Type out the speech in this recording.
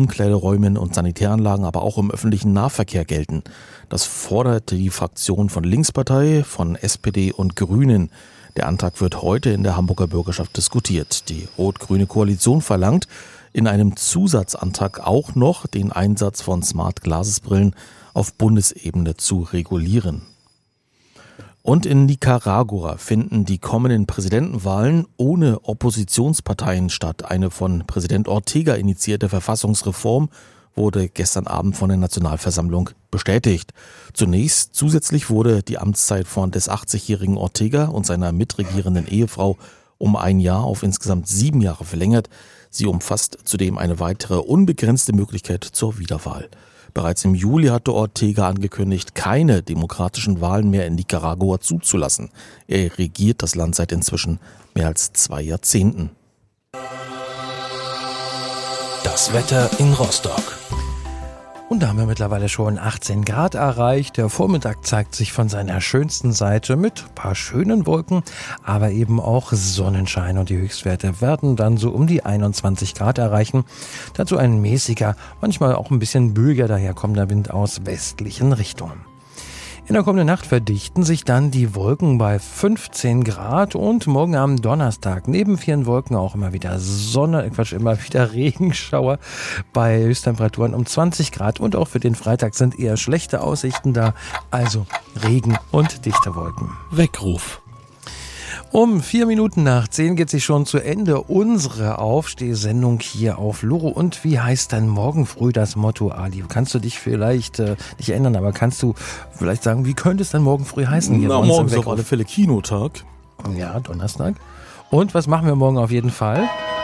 Umkleideräumen und Sanitäranlagen, aber auch im öffentlichen Nahverkehr gelten. Das fordert die Fraktion von Linkspartei, von SPD und Grünen. Der Antrag wird heute in der Hamburger Bürgerschaft diskutiert. Die rot-grüne Koalition verlangt in einem Zusatzantrag auch noch den Einsatz von Smart-Glasses-Brillen auf Bundesebene zu regulieren. Und in Nicaragua finden die kommenden Präsidentenwahlen ohne Oppositionsparteien statt. Eine von Präsident Ortega initiierte Verfassungsreform wurde gestern Abend von der Nationalversammlung bestätigt. Zusätzlich wurde die Amtszeit des 80-jährigen Ortega und seiner mitregierenden Ehefrau um 1 Jahr auf insgesamt 7 Jahre verlängert. Sie umfasst zudem eine weitere unbegrenzte Möglichkeit zur Wiederwahl. Bereits im Juli hatte Ortega angekündigt, keine demokratischen Wahlen mehr in Nicaragua zuzulassen. Er regiert das Land seit inzwischen mehr als 2 Jahrzehnten. Das Wetter in Rostock. Und da haben wir mittlerweile schon 18 Grad erreicht. Der Vormittag zeigt sich von seiner schönsten Seite mit ein paar schönen Wolken, aber eben auch Sonnenschein. Und die Höchstwerte werden dann so um die 21 Grad erreichen. Dazu ein mäßiger, manchmal auch ein bisschen böiger daherkommender Wind aus westlichen Richtungen. In der kommenden Nacht verdichten sich dann die Wolken bei 15 Grad und morgen am Donnerstag neben vielen Wolken auch immer wieder Regenschauer bei Höchsttemperaturen um 20 Grad und auch für den Freitag sind eher schlechte Aussichten da, also Regen und dichte Wolken. Weckruf. Um 10:04 geht sich schon zu Ende unsere Aufstehsendung hier auf Loro. Und wie heißt dann morgen früh das Motto, Ali? Kannst du dich vielleicht nicht erinnern, aber kannst du vielleicht sagen, wie könnte es dann morgen früh heißen? Hier Na, morgen ist auf alle Fälle Kinotag. Ja, Donnerstag. Und was machen wir morgen auf jeden Fall?